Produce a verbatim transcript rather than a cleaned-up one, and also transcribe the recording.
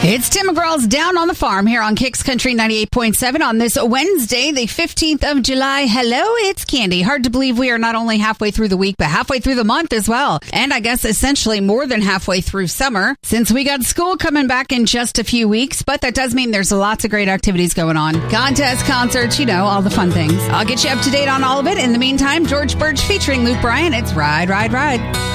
It's Tim McGraw's Down on the Farm here on Kicks Country ninety-eight point seven on this Wednesday, the fifteenth of July. Hello, it's Candy. Hard to believe we are not only halfway through the week, but halfway through the month as well. And I guess essentially more than halfway through summer since we got school coming back in just a few weeks. But that does mean there's lots of great activities going on. Contests, concerts, you know, all the fun things. I'll get you up to date on all of it. In the meantime, George Birch featuring Luke Bryan. It's Ride, Ride, Ride.